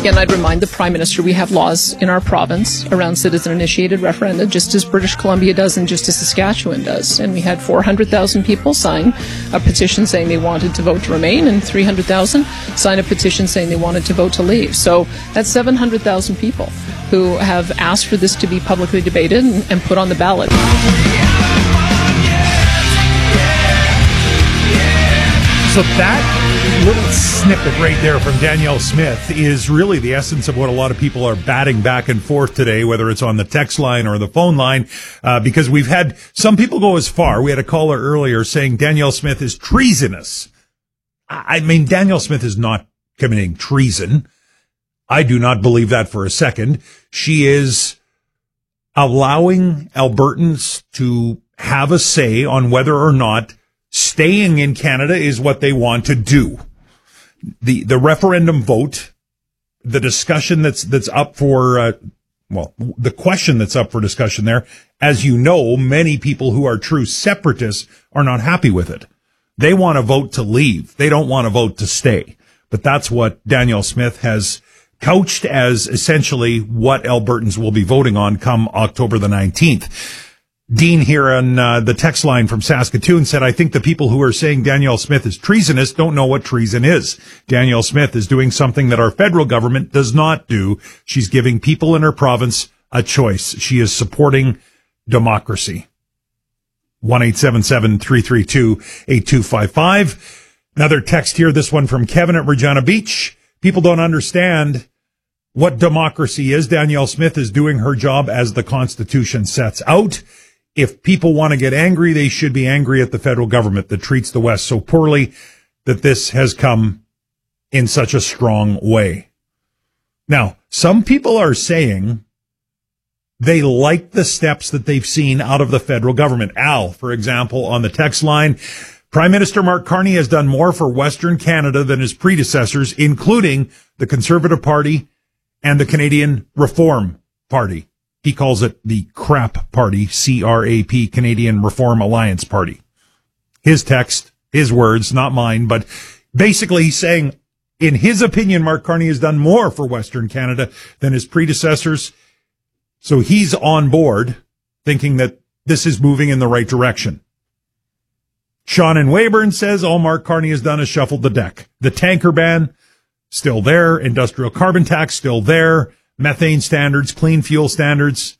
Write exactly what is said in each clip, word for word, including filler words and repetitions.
again, I'd remind the Prime Minister we have laws in our province around citizen-initiated referenda, just as British Columbia does and just as Saskatchewan does. And we had four hundred thousand people sign a petition saying they wanted to vote to remain, and three hundred thousand sign a petition saying they wanted to vote to leave. So that's seven hundred thousand people who have asked for this to be publicly debated and, and put on the ballot. So that little snippet right there from Danielle Smith is really the essence of what a lot of people are batting back and forth today, whether it's on the text line or the phone line, uh, because we've had some people go as far. We had a caller earlier saying Danielle Smith is treasonous. I mean, Danielle Smith is not committing treason. I do not believe that for a second. She is allowing Albertans to have a say on whether or not staying in Canada is what they want to do. The the referendum vote, the discussion that's that's up for, uh, well, the question that's up for discussion there, as you know, many people who are true separatists are not happy with it. They want to vote to leave. They don't want to vote to stay. But that's what Danielle Smith has couched as essentially what Albertans will be voting on come October the nineteenth. Dean here on uh, the text line from Saskatoon said, I think the people who are saying Danielle Smith is treasonous don't know what treason is. Danielle Smith is doing something that our federal government does not do. She's giving people in her province a choice. She is supporting democracy. one eight seven seven, three three two, eight two five five. Another text here, this one from Kevin at Regina Beach. People don't understand what democracy is. Danielle Smith is doing her job as the Constitution sets out. If people want to get angry, they should be angry at the federal government that treats the West so poorly, that this has come in such a strong way. Now, some people are saying they like the steps that they've seen out of the federal government. Al, for example, on the text line, Prime Minister Mark Carney has done more for Western Canada than his predecessors, including the Conservative Party and the Canadian Reform Party. He calls it the CRAP Party, C R A P, Canadian Reform Alliance Party. His text, his words, not mine, but basically he's saying, in his opinion, Mark Carney has done more for Western Canada than his predecessors. So he's on board, thinking that this is moving in the right direction. Sean in Weyburn says all Mark Carney has done is shuffled the deck. The tanker ban, still there. Industrial carbon tax, still there. Methane standards, clean fuel standards.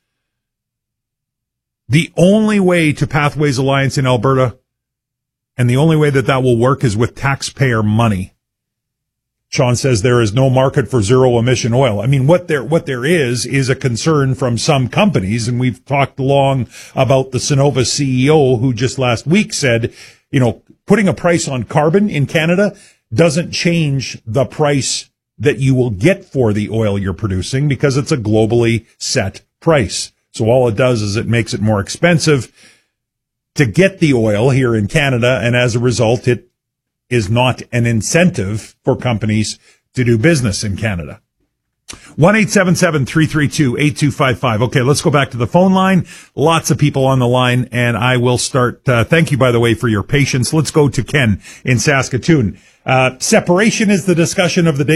The only way to Pathways Alliance in Alberta, and the only way that that will work, is with taxpayer money. Sean says there is no market for zero emission oil. I mean, what there, what there is, is a concern from some companies. And we've talked long about the Cenovus C E O who just last week said, you know, putting a price on carbon in Canada doesn't change the price that you will get for the oil you're producing, because it's a globally set price. So all it does is it makes it more expensive to get the oil here in Canada. And as a result, it is not an incentive for companies to do business in Canada. one eight seven seven, three three two, eight two five five. Okay, let's go back to the phone line. Lots of people on the line, and I will start. Uh, thank you, by the way, for your patience. Let's go to Ken in Saskatoon. Uh, separation is the discussion of the day.